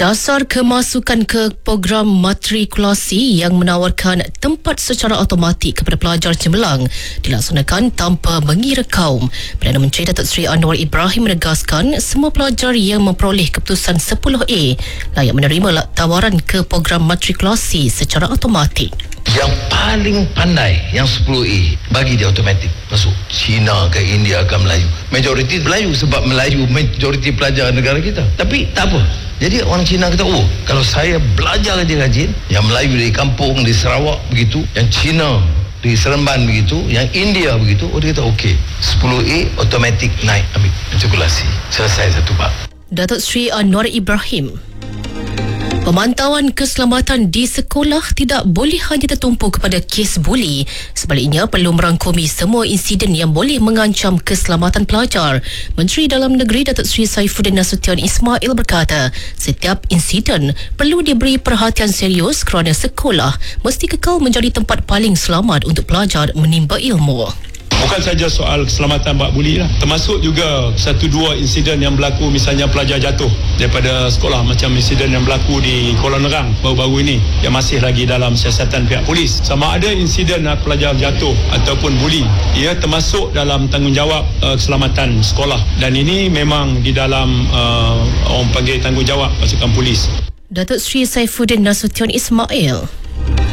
Dasar kemasukan ke program matrikulasi yang menawarkan tempat secara automatik kepada pelajar cemerlang dilaksanakan tanpa mengira kaum. Perdana Menteri Datuk Seri Anwar Ibrahim menegaskan semua pelajar yang memperoleh keputusan 10A layak menerima tawaran ke program matrikulasi secara automatik. Yang paling pandai yang 10A bagi dia automatik masuk China ke India ke Melayu. Majoriti Melayu sebab Melayu majoriti pelajar negara kita. Tapi tak apa. Jadi orang Cina kata, oh kalau saya belajar rajin-rajin, yang Melayu di kampung, di Sarawak begitu, yang Cina di Seremban begitu, yang India begitu, oh dia kata okey, 10A automatik naik ambil matrikulasi. Selesai satu bab. Datuk Seri Anwar Ibrahim. Pemantauan keselamatan di sekolah tidak boleh hanya tertumpu kepada kes buli. Sebaliknya, perlu merangkumi semua insiden yang boleh mengancam keselamatan pelajar. Menteri Dalam Negeri Datuk Seri Saifuddin Nasution Ismail berkata, setiap insiden perlu diberi perhatian serius kerana sekolah mesti kekal menjadi tempat paling selamat untuk pelajar menimba ilmu. Bukan saja soal keselamatan bab buli lah, termasuk juga satu dua insiden yang berlaku, misalnya pelajar jatuh daripada sekolah, macam insiden yang berlaku di Kuala Nerang baru-baru ini yang masih lagi dalam siasatan pihak polis. Sama ada insiden pelajar jatuh ataupun buli, ia termasuk dalam tanggungjawab keselamatan sekolah, dan ini memang di dalam orang panggil tanggungjawab pasukan polis. Datuk Seri Saifuddin Nasution Ismail.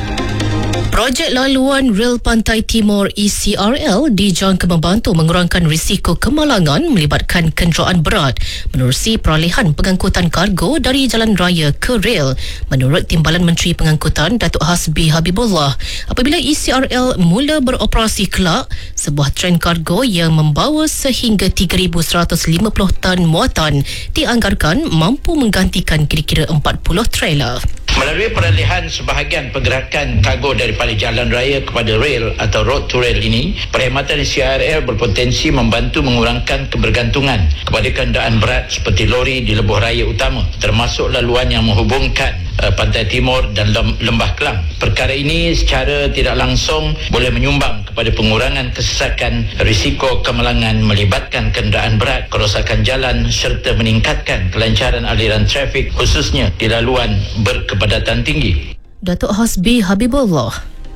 Projek laluan Rel Pantai Timur ECRL dijangka membantu mengurangkan risiko kemalangan melibatkan kenderaan berat menerusi peralihan pengangkutan kargo dari jalan raya ke rel. Menurut Timbalan Menteri Pengangkutan Datuk Hasbi Habibullah, apabila ECRL mula beroperasi kelak, sebuah tren kargo yang membawa sehingga 3,150 tan muatan dianggarkan mampu menggantikan kira-kira 40 trailer. Melalui peralihan sebahagian pergerakan kargo daripada jalan raya kepada rel atau road to rail ini, perkhidmatan CRL berpotensi membantu mengurangkan kebergantungan kepada kenderaan berat seperti lori di lebuh raya utama, termasuk laluan yang menghubungkan Pantai Timur dan Lembah Kelang. Perkara ini secara tidak langsung boleh menyumbang kepada pengurangan kesesakan, risiko kemalangan melibatkan kenderaan berat, kerosakan jalan serta meningkatkan kelancaran aliran trafik khususnya di laluan berkepadatan tinggi. Datuk Hasbi Habibullah.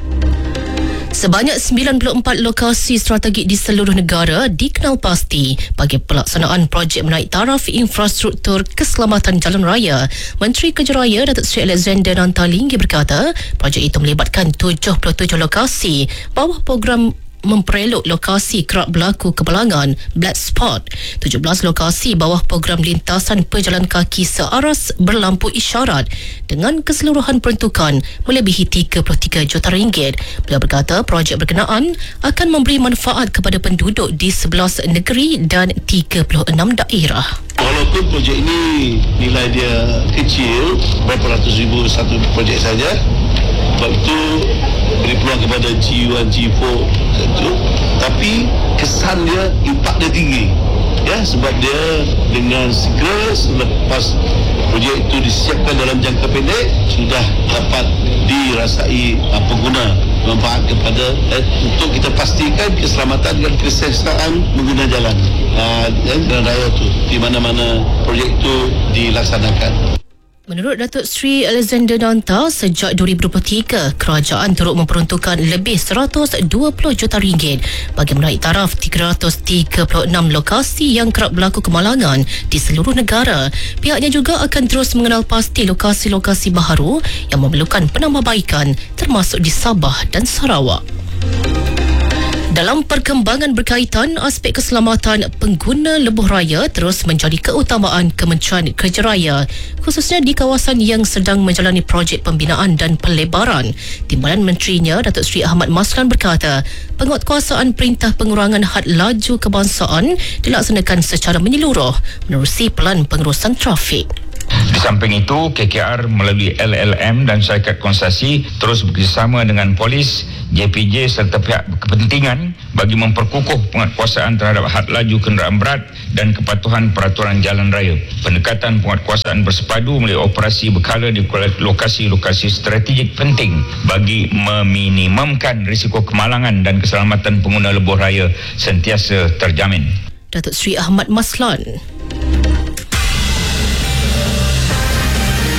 Sebanyak 94 lokasi strategik di seluruh negara dikenal pasti bagi pelaksanaan projek menaik taraf infrastruktur keselamatan jalan raya. Menteri Kejaraya Datuk Seri Alexander Nantalinggi berkata, projek itu melibatkan 77 lokasi bawah program memperelok lokasi kerap berlaku kemalangan Black Spot, 17 lokasi bawah program lintasan pejalan kaki searas berlampu isyarat dengan keseluruhan peruntukan melebihi 33 juta ringgit. Beliau berkata projek berkenaan akan memberi manfaat kepada penduduk di 11 negeri dan 36 daerah. Walaupun projek ini nilai dia kecil, berapa ratus ribu satu projek saja, sebab itu beri peluang kepada G1, G4 itu, tapi kesan dia, impak dia tinggi, ya, sebab dia dengan segera selepas projek itu disiapkan dalam jangka pendek sudah dapat dirasai pengguna, manfaat kepada untuk kita pastikan keselamatan dan kesihatan pengguna jalan jalan raya itu di mana-mana projek itu dilaksanakan. Menurut Datuk Seri Alexander Nanta, sejak 2023, kerajaan turut memperuntukkan lebih 120 juta ringgit bagi menaik taraf 336 lokasi yang kerap berlaku kemalangan di seluruh negara. Pihaknya juga akan terus mengenal pasti lokasi-lokasi baharu yang memerlukan penambahbaikan, termasuk di Sabah dan Sarawak. Dalam perkembangan berkaitan aspek keselamatan pengguna lebuh raya terus menjadi keutamaan Kementerian Kejaraya, khususnya di kawasan yang sedang menjalani projek pembinaan dan pelebaran. Timbalan Menterinya Datuk Seri Ahmad Maslan berkata, penguatkuasaan perintah pengurangan had laju kebangsaan dilaksanakan secara menyeluruh menerusi pelan pengurusan trafik. Di samping itu, KKR melalui LLM dan syarikat konsesi terus bekerjasama dengan polis, JPJ serta pihak kepentingan bagi memperkukuh penguatkuasaan terhadap had laju kenderaan berat dan kepatuhan peraturan jalan raya. Pendekatan penguatkuasaan bersepadu melalui operasi berkala di lokasi-lokasi strategik penting bagi meminimumkan risiko kemalangan dan keselamatan pengguna lebuh raya sentiasa terjamin. Datuk Seri Ahmad Maslan.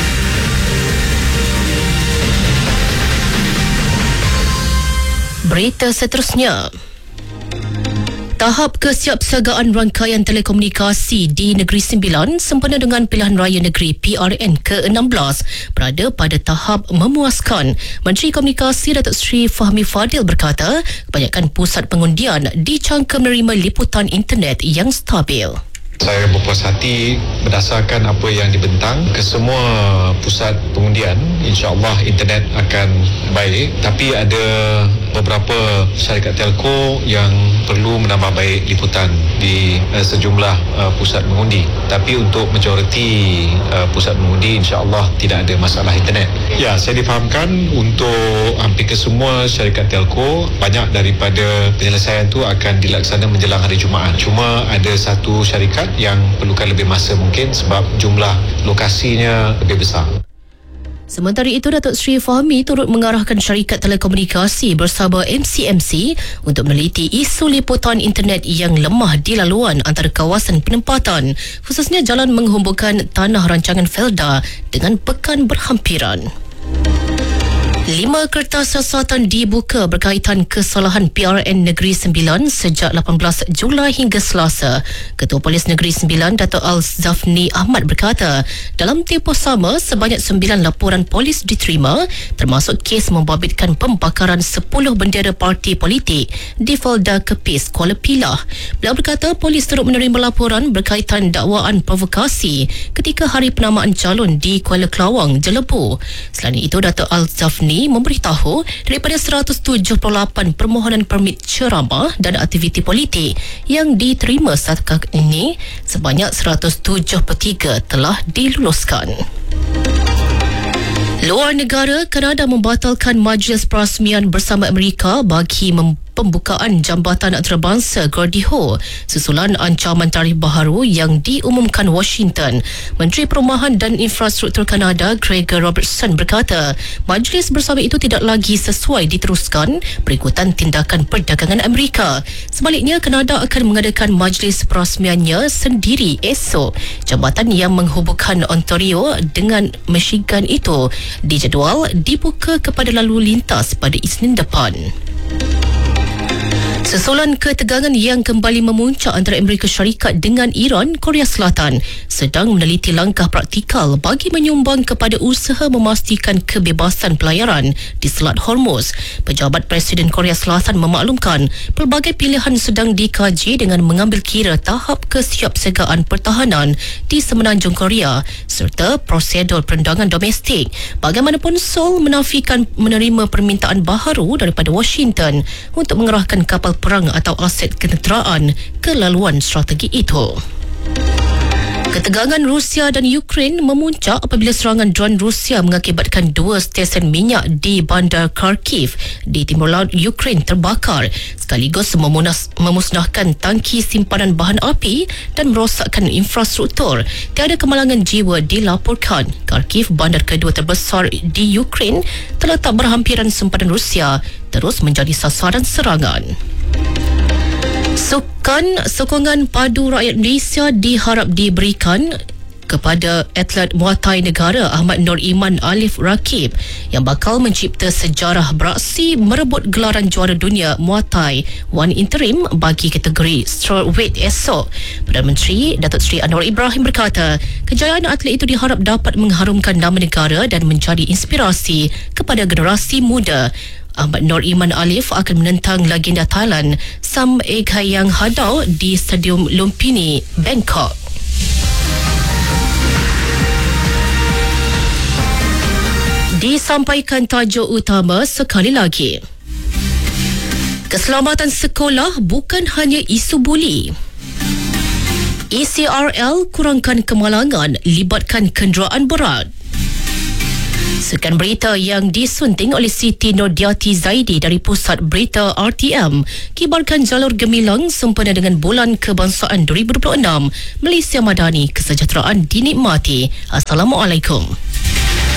Berita seterusnya. Tahap kesiapsiagaan rangkaian telekomunikasi di Negeri Sembilan sempena dengan pilihan raya negeri PRN ke-16 berada pada tahap memuaskan. Menteri Komunikasi Datuk Seri Fahmi Fadil berkata, kebanyakan pusat pengundian dicangka menerima liputan internet yang stabil. Saya berpuas hati berdasarkan apa yang dibentang ke semua pusat pengundian. InsyaAllah internet akan baik, tapi ada beberapa syarikat telco yang perlu menambah baik liputan di sejumlah pusat mengundi. Tapi untuk majoriti pusat mengundi, insyaAllah tidak ada masalah internet. Ya, saya difahamkan untuk hampir ke semua syarikat telco, banyak daripada penyelesaian itu akan dilaksana menjelang hari Jumaat. Cuma ada satu syarikat yang perlukan lebih masa mungkin sebab jumlah lokasinya lebih besar. Sementara itu, Datuk Seri Fahmi turut mengarahkan syarikat telekomunikasi bersama MCMC untuk meneliti isu liputan internet yang lemah di laluan antara kawasan penempatan, khususnya jalan menghubungkan tanah rancangan Felda dengan pekan berhampiran. 5 kertas siasatan dibuka berkaitan kesalahan PRN Negeri Sembilan sejak 18 Julai hingga Selasa. Ketua Polis Negeri Sembilan, Dato' Al-Zafni Ahmad berkata, dalam tempoh sama sebanyak 9 laporan polis diterima, termasuk kes membabitkan pembakaran 10 bendera parti politik di Felda Kepis, Kuala Pilah. Beliau berkata polis turut menerima laporan berkaitan dakwaan provokasi ketika hari penamaan calon di Kuala Kelawang, Jelebu. Selain itu, Dato' Al-Zafni memberitahu daripada 178 permohonan permit ceramah dan aktiviti politik yang diterima setakat ini, sebanyak 173 telah diluluskan. Luar negara, Kanada membatalkan majlis perasmian bersama Amerika bagi pembukaan jambatan antarabangsa Gordie Howe susulan ancaman tarif baharu yang diumumkan Washington. Menteri Perumahan dan Infrastruktur Kanada Gregor Robertson berkata majlis bersama itu tidak lagi sesuai diteruskan berikutan tindakan perdagangan Amerika. Sebaliknya, Kanada akan mengadakan majlis perasmiannya sendiri esok. Jambatan yang menghubungkan Ontario dengan Michigan itu dijadual dibuka kepada lalu lintas pada Isnin depan. Susulan ketegangan yang kembali memuncak antara Amerika Syarikat dengan Iran, Korea Selatan sedang meneliti langkah praktikal bagi menyumbang kepada usaha memastikan kebebasan pelayaran di Selat Hormuz. Pejabat Presiden Korea Selatan memaklumkan pelbagai pilihan sedang dikaji dengan mengambil kira tahap kesiapsiagaan pertahanan di semenanjung Korea serta prosedur perendangan domestik. Bagaimanapun, Seoul menafikan menerima permintaan baharu daripada Washington untuk mengerahkan kapal perang atau aset ketenteraan ke laluan strategi itu. Ketegangan Rusia dan Ukraine memuncak apabila serangan dron Rusia mengakibatkan 2 stesen minyak di bandar Kharkiv di timur laut Ukraine terbakar, sekaligus memusnahkan tangki simpanan bahan api dan merosakkan infrastruktur. Tiada kemalangan jiwa dilaporkan. Kharkiv, bandar kedua terbesar di Ukraine, terletak berhampiran sempadan Rusia, terus menjadi sasaran serangan. Sokongan padu rakyat Malaysia diharap diberikan kepada atlet Muay Thai negara Ahmad Nur Iman Alif Rakib yang bakal mencipta sejarah beraksi merebut gelaran juara dunia Muay Thai One Interim bagi kategori strawweight esok. Perdana Menteri Datuk Seri Anwar Ibrahim berkata, kejayaan atlet itu diharap dapat mengharumkan nama negara dan menjadi inspirasi kepada generasi muda. Ahmad Nur Iman Alif akan menentang legenda Thailand Sam Ekhayang Hadau di Stadium Lumpini, Bangkok. Disampaikan tajuk utama sekali lagi. Keselamatan sekolah bukan hanya isu buli. ECRL kurangkan kemalangan, libatkan kenderaan berat. Sekian berita yang disunting oleh Siti Nordiati Zaidi dari Pusat Berita RTM. Kibarkan jalur gemilang sempena dengan Bulan Kebangsaan 2026. Malaysia Madani, kesejahteraan dinikmati. Assalamualaikum.